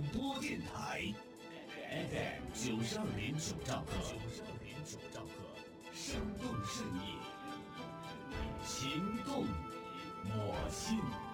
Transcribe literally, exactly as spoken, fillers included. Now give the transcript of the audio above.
播电台 F M 九十二点九兆赫，九十二点九兆赫，生动适应，情动我心。